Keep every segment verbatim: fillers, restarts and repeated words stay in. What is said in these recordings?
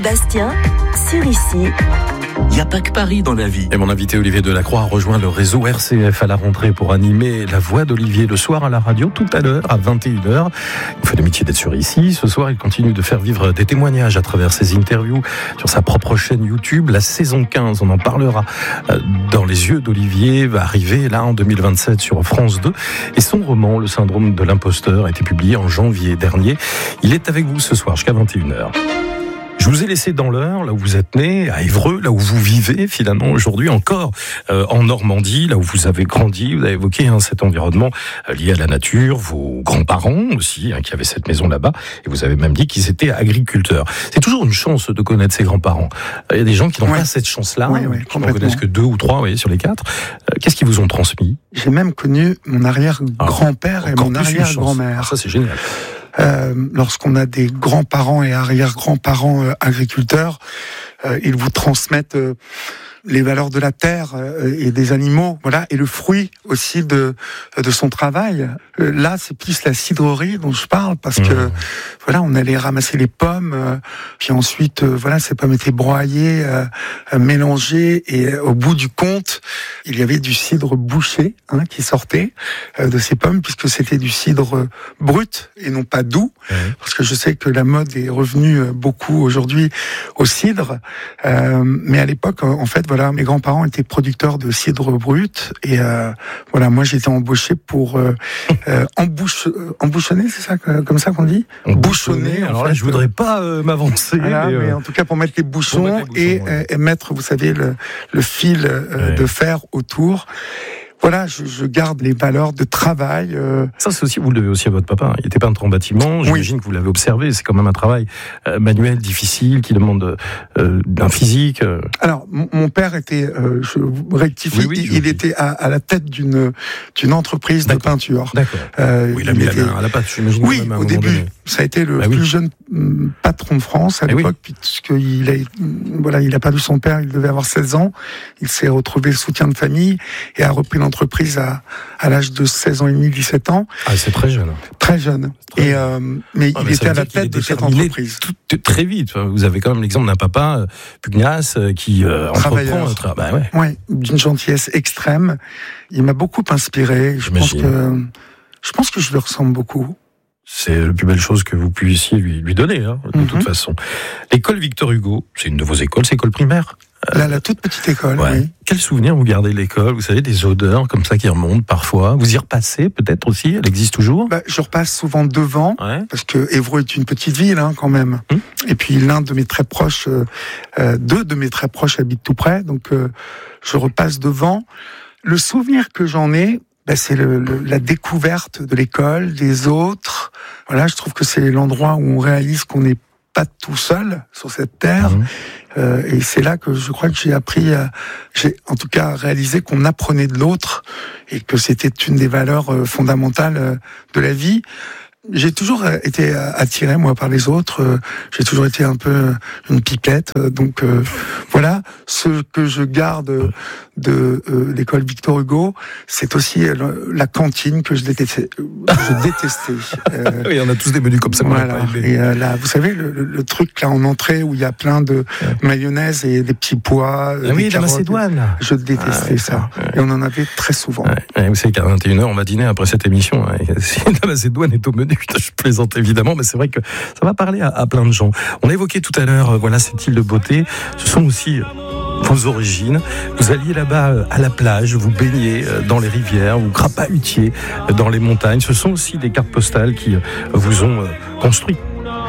Bastien, sur ici. Il n'y a pas que Paris dans la vie. Et mon invité Olivier Delacroix a rejoint le réseau R C F à la rentrée pour animer La Voix d'Olivier le soir à la radio, tout à l'heure, à vingt et une heures. Il fait le métier d'être sur ici. Ce soir, il continue de faire vivre des témoignages à travers ses interviews sur sa propre chaîne YouTube. La saison quinze, on en parlera dans les yeux d'Olivier, va arriver là en deux mille vingt-sept sur France deux. Et son roman, Le syndrome de l'imposteur, a été publié en janvier dernier. Il est avec vous ce soir jusqu'à vingt et une heures. Je vous ai laissé dans l'Eure, là où vous êtes né, à Évreux, là où vous vivez finalement aujourd'hui encore, euh, en Normandie, là où vous avez grandi. Vous avez évoqué hein, cet environnement euh, lié à la nature, vos grands-parents aussi, hein, qui avaient cette maison là-bas, et vous avez même dit qu'ils étaient agriculteurs. C'est toujours une chance de connaître ses grands-parents. Il y a des gens qui n'ont ouais. pas cette chance-là, oui, oui, qui n'en connaissent que deux ou trois oui, sur les quatre. Euh, qu'est-ce qu'ils vous ont transmis ? J'ai même connu mon arrière-grand-père ah, et mon arrière-grand-mère. Ah, ça c'est génial. Euh, lorsqu'on a des grands-parents et arrière-grands-parents euh, agriculteurs, euh, ils vous transmettent euh, les valeurs de la terre euh, et des animaux, voilà, et le fruit aussi de de son travail. Euh, là, c'est plus la cidrerie dont je parle parce que mmh. voilà, on allait ramasser les pommes, euh, puis ensuite, euh, voilà, ces pommes étaient broyées, euh, euh, mélangées, et euh, au bout du compte, il y avait du cidre bouché hein, qui sortait euh, de ces pommes puisque c'était du cidre brut et non pas doux, mmh. parce que je sais que la mode est revenue beaucoup aujourd'hui au cidre, euh, mais à l'époque, en fait, voilà, mes grands-parents étaient producteurs de cidre brut et euh, voilà, moi j'étais embauché pour euh, euh, embouche, euh, embouchonner, c'est ça, comme ça qu'on dit, bouchonner. Alors là, fait, je voudrais pas euh, m'avancer, voilà, mais, euh... mais en tout cas pour mettre les bouchons, mettre les bouchons et, ouais. euh, et mettre, vous savez, le, le fil euh, ouais. de fer autour. Voilà, je, je garde les valeurs de travail. Euh... Ça, c'est aussi, vous le devez aussi à votre papa. Il était peintre en bâtiment. J'imagine oui. que vous l'avez observé. C'est quand même un travail euh, manuel, difficile, qui demande euh, d'un physique. Euh... Alors, mon, mon père était, euh, je rectifie, oui, oui, il, il était à, à la tête d'une d'une entreprise D'accord. de peinture. D'accord. Euh, oui, il a mis était... la main à la pâte, j'imagine. Oui, même à un au début, donné. Ça a été le ah, plus oui. jeune patron de France à ah, l'époque, oui. puisqu'il a, voilà, il a perdu son père, il devait avoir seize ans. Il s'est retrouvé le soutien de famille et a repris l'entreprise à, à l'âge de seize ans et demi, dix-sept ans. Ah, c'est très jeune. Très jeune. Très et, euh, mais ah, il mais était à la tête de cette entreprise. Tout, très vite. Vous avez quand même l'exemple d'un papa euh, pugnace euh, qui euh, entreprend. Tra... Bah, ouais. Ouais, d'une gentillesse extrême. Il m'a beaucoup inspiré. Je pense que, je pense que je lui ressemble beaucoup. C'est la plus belle chose que vous puissiez lui, lui donner, hein, de mm-hmm. toute façon. L'école Victor Hugo, c'est une de vos écoles, c'est école primaire. La, la toute petite école, ouais. oui. Quel souvenir vous gardez de l'école ? Vous savez, des odeurs comme ça qui remontent parfois. Vous y repassez peut-être aussi ? Elle existe toujours ? Bah, je repasse souvent devant, ouais. parce que Évreux est une petite ville hein, quand même. Hum. Et puis l'un de mes très proches, euh, deux de mes très proches habitent tout près, donc euh, je repasse devant. Le souvenir que j'en ai, bah, c'est le, le, la découverte de l'école, des autres. Voilà, je trouve que c'est l'endroit où on réalise qu'on n'est pas tout seul sur cette terre. Mmh. Euh, et c'est là que je crois que j'ai appris, à, j'ai en tout cas réalisé qu'on apprenait de l'autre et que c'était une des valeurs euh, fondamentales euh, de la vie. J'ai toujours été attiré, moi, par les autres. J'ai toujours été un peu une pipette. Donc, euh, voilà. Ce que je garde de euh, l'école Victor Hugo, c'est aussi la cantine que je détestais. Je détestais. Euh, oui, on a tous des menus comme ça. Voilà. Et euh, là, vous savez, le, le truc là en entrée où il y a plein de ouais. mayonnaise et des petits pois. Ah oui, la Macédoine. Je détestais ah, ça. Ouais. Et on en avait très souvent. Ouais. Ouais, vous savez qu'à vingt et une heures, on va dîner après cette émission. Hein. Si la Macédoine est au menu, je plaisante évidemment, mais c'est vrai que ça va parler à, à plein de gens. On a évoqué tout à l'heure, euh, voilà, cette île de beauté. Ce sont aussi euh, vos origines. Vous alliez là-bas euh, à la plage, vous baignez euh, dans les rivières, vous crapahutiez euh, dans les montagnes. Ce sont aussi des cartes postales qui euh, vous ont euh, construit.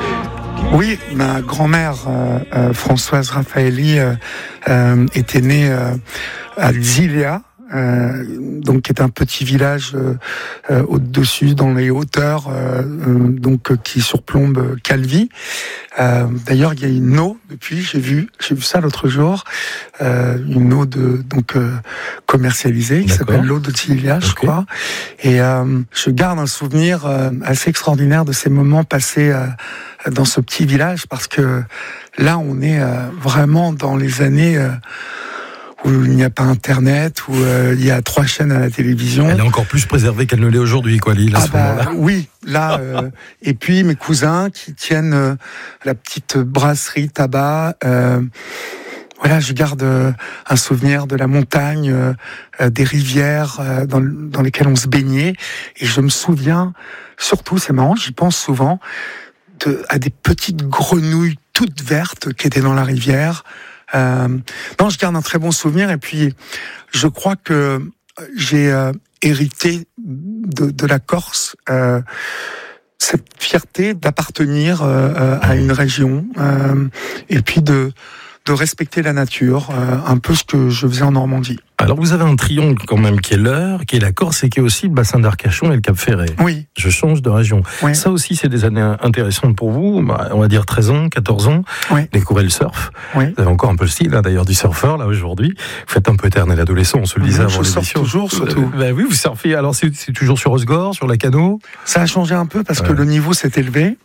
Oui, ma grand-mère euh, euh, Françoise Raffaelli euh, euh, était née euh, à Zilia. Euh, donc qui est un petit village euh, euh, au-dessus dans les hauteurs euh, euh, donc euh, qui surplombe Calvi. Euh, d'ailleurs il y a une eau depuis, j'ai vu j'ai vu ça l'autre jour, euh, une eau de donc euh, commercialisée qui D'accord. s'appelle l'eau de Zilia, je okay. crois. Et euh, je garde un souvenir euh, assez extraordinaire de ces moments passés euh, dans ce petit village parce que là on est euh, vraiment dans les années euh, où il n'y a pas Internet, où euh, il y a trois chaînes à la télévision. Elle est encore plus préservée qu'elle ne l'est aujourd'hui, quoi, l'île, à ah ce bah, moment-là. Oui, là. Euh, et puis mes cousins qui tiennent euh, la petite brasserie tabac. Euh, Voilà, je garde euh, un souvenir de la montagne, euh, euh, des rivières euh, dans, dans lesquelles on se baignait. Et je me souviens, surtout, c'est marrant, j'y pense souvent, de, à des petites grenouilles toutes vertes qui étaient dans la rivière. Euh, non, je garde un très bon souvenir. Et puis, je crois que j'ai euh, hérité de, de la Corse euh, cette fierté d'appartenir euh, à une région euh, et puis de de respecter la nature, euh, un peu ce que je faisais en Normandie. Alors vous avez un triangle quand même qui est l'Eure, qui est la Corse et qui est aussi le bassin d'Arcachon et le Cap Ferret. Oui. Je change de région. Oui. Ça aussi c'est des années intéressantes pour vous, on va dire treize ans, quatorze ans, oui. Découvrez le surf. Oui. Vous avez encore un peu le style hein, d'ailleurs du surfeur là aujourd'hui. Vous faites un peu éternel adolescent, on se le disait mmh, avant je l'émission. Je surfe toujours surtout. Euh, bah oui, vous surfez, alors c'est, c'est toujours sur Osgore, sur la Cano? Ça a changé un peu parce ouais. que le niveau s'est élevé.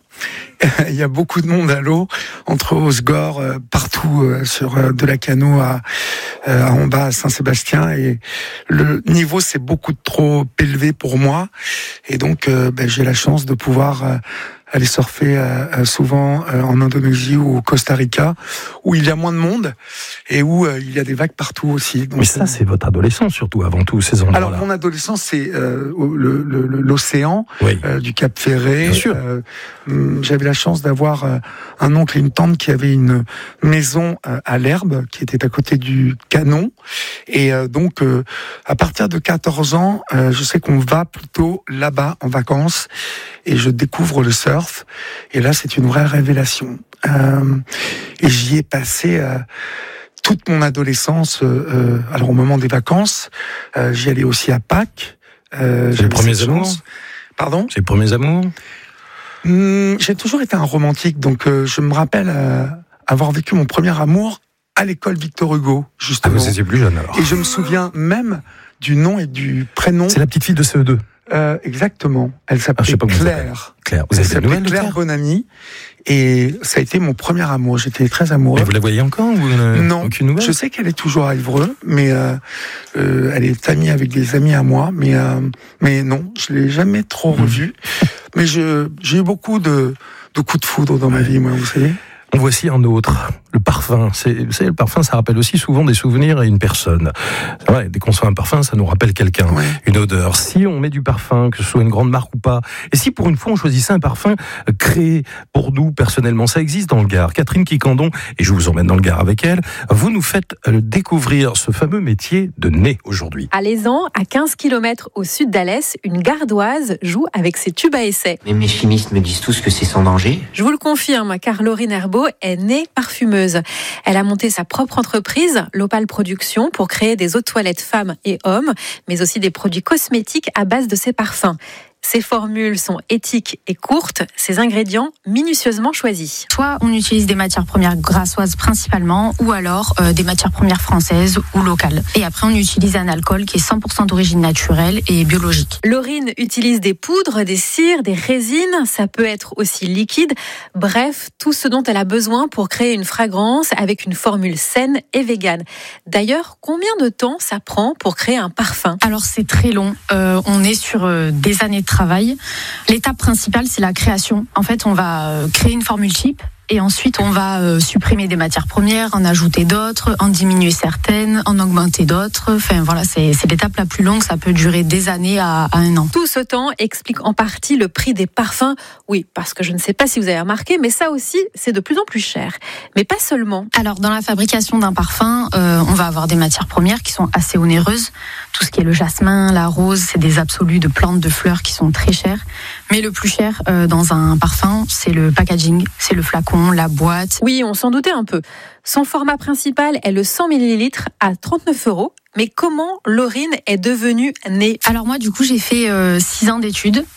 Il y a beaucoup de monde à l'eau, entre Osgore, euh, partout, euh, sur euh, de la Cano à, euh, à en bas à Saint-Sébastien. Et le niveau c'est beaucoup trop élevé pour moi. Et donc, euh, ben, j'ai la chance de pouvoir euh, aller surfer euh, souvent euh, en Indonésie ou au Costa Rica, où il y a moins de monde et où euh, il y a des vagues partout aussi. Donc, mais ça, c'est votre adolescence surtout, avant tout, ces endroits-là. Alors, mon adolescence, c'est euh, le, le, l'océan, oui. euh, du Cap Ferret. Bien sûr. Euh, j'avais la chance d'avoir euh, un oncle et une tante qui avaient une maison euh, à l'Herbe, qui était à côté du Canon. Et euh, donc, euh, à partir de quatorze ans, euh, je sais qu'on va plutôt là-bas en vacances et je découvre le surf. Et là, c'est une vraie révélation. Euh, et j'y ai passé euh, toute mon adolescence. Euh, alors, au moment des vacances, euh, j'y allais aussi à Pâques. Euh, c'est les premiers amours. Pardon ? C'est les premiers amours. Hum, j'ai toujours été un romantique, donc euh, je me rappelle euh, avoir vécu mon premier amour à l'école Victor Hugo, justement. Ah, vous étiez plus jeune alors. Et je me souviens même du nom et du prénom. C'est la petite fille de C E deux. Euh, exactement. Elle s'appelait ah, Claire. Claire. Vous Elle avez des nouvelles de Claire, Claire Bonamy. Et ça a été mon premier amour. J'étais très amoureux. Et vous la voyez encore ou euh, non. Aucune nouvelle ? Je sais qu'elle est toujours à Évreux, mais euh, euh, elle est amie avec des amis à moi. Mais euh, mais non, je l'ai jamais trop revue. Mmh. Mais je j'ai eu beaucoup de de coups de foudre dans ouais. ma vie, moi, vous savez. En voici un autre, le parfum. C'est, vous savez, le parfum, ça rappelle aussi souvent des souvenirs et une personne. C'est vrai, dès qu'on sent un parfum, ça nous rappelle quelqu'un, ouais. une odeur. Si on met du parfum, que ce soit une grande marque ou pas, et si pour une fois on choisissait un parfum créé pour nous personnellement, ça existe dans le Gard. Catherine Quicandon, et je vous emmène dans le Gard avec elle, vous nous faites découvrir ce fameux métier de nez aujourd'hui. À Lézan, à quinze kilomètres au sud d'Alès, une Gardoise joue avec ses tubes à essai. Mais mes chimistes me disent tous que c'est sans danger. Je vous le confirme, car Laurine Herbeau est née parfumeuse. Elle a monté sa propre entreprise, l'Opale Production, pour créer des eaux de toilette femmes et hommes, mais aussi des produits cosmétiques à base de ses parfums. Ces formules sont éthiques et courtes, ces ingrédients minutieusement choisis. Soit on utilise des matières premières grassoises principalement, ou alors euh, des matières premières françaises ou locales. Et après on utilise un alcool qui est cent pour cent d'origine naturelle et biologique. Laurine utilise des poudres, des cires, des résines, ça peut être aussi liquide. Bref, tout ce dont elle a besoin pour créer une fragrance avec une formule saine et végane. D'ailleurs, combien de temps ça prend pour créer un parfum ? Alors c'est très long, euh, on est sur euh, des années de travail. L'étape principale, c'est la création. En fait, on va créer une formule type et ensuite on va euh, supprimer des matières premières, en ajouter d'autres, en diminuer certaines, en augmenter d'autres. Enfin voilà, c'est, c'est l'étape la plus longue, ça peut durer des années à, à un an. Tout ce temps explique en partie le prix des parfums. Oui, parce que je ne sais pas si vous avez remarqué, mais ça aussi, c'est de plus en plus cher. Mais pas seulement. Alors dans la fabrication d'un parfum, euh, on va avoir des matières premières qui sont assez onéreuses. Tout ce qui est le jasmin, la rose, c'est des absolus de plantes, de fleurs qui sont très chères. Mais le plus cher euh, dans un parfum, c'est le packaging, c'est le flacon, la boîte. Oui, on s'en doutait un peu. Son format principal est le cent millilitres à trente-neuf euros. Mais comment Laurine est devenue née ? Alors moi, du coup, j'ai fait euh, six ans d'études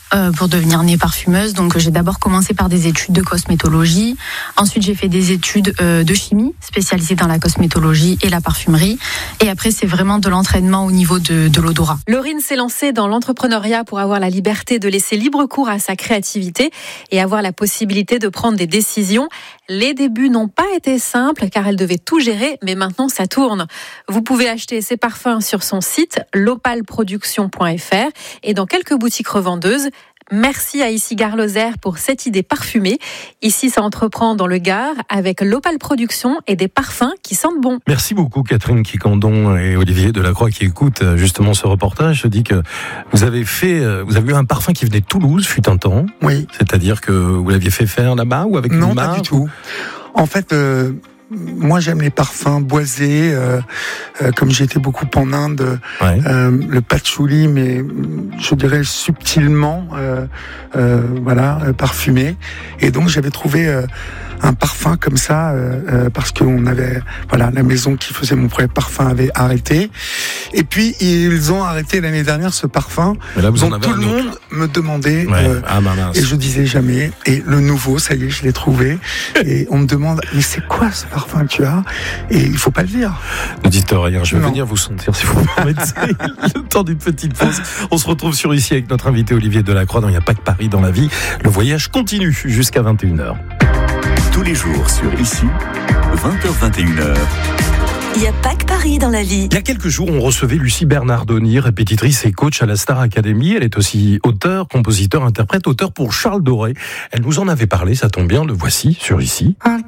euh, pour devenir née parfumeuse. Donc j'ai d'abord commencé par des études de cosmétologie. Ensuite j'ai fait des études euh, de chimie spécialisées dans la cosmétologie et la parfumerie. Et après c'est vraiment de l'entraînement au niveau de, de l'odorat. Laurine s'est lancée dans l'entrepreneuriat pour avoir la liberté de laisser libre cours à sa créativité et avoir la possibilité de prendre des décisions. Les débuts n'ont pas été simples car elle devait tout gérer, mais maintenant ça tourne. Vous pouvez acheter ses parfums sur son site lopal production point f r et dans quelques boutiques revendeuses. Merci à Ici Gare Lozère pour cette idée parfumée. Ici, ça entreprend dans le Gard avec l'Opale Production et des parfums qui sentent bon. Merci beaucoup Catherine Quicandon et Olivier Delacroix qui écoutent justement ce reportage. Je dis que vous avez fait, vous avez eu un parfum qui venait de Toulouse, fut un temps. Oui. C'est-à-dire que vous l'aviez fait faire là-bas ou avec une Non, marque? pas du tout. En fait, euh, moi j'aime les parfums boisés, euh, euh, comme j'étais beaucoup en Inde, Ouais. euh, le patchouli, mais je dirais subtilement, euh, euh, voilà, euh, parfumé. Et donc j'avais trouvé euh, un parfum comme ça euh, euh, parce qu'on avait, voilà, la maison qui faisait mon premier parfum avait arrêté. Et puis ils ont arrêté l'année dernière ce parfum Mais là, vous en dont avez tout un le autre. monde me demandait. Ouais. euh, Ah, bah, mince. Et je disais jamais. Et le nouveau, ça y est, je l'ai trouvé. Et on me demande, mais c'est quoi ce parfum que tu as? Et il faut pas le dire. Ne dites rien, je vais Non. venir vous sentir si vous me permettez. Le temps d'une petite pause. On se retrouve sur Ici avec notre invité Olivier Delacroix dans Il n'y a pas que Paris dans la vie. Le voyage continue jusqu'à vingt et une heures. Tous les jours sur Ici, vingt heures vingt et une heures. Il n'y a pas que Paris dans la vie. Il y a quelques jours, on recevait Lucie Bernardoni, répétitrice et coach à la Star Academy. Elle est aussi auteure, compositeur, interprète, auteure pour Charles Doré. Elle nous en avait parlé, ça tombe bien, le voici sur Ici.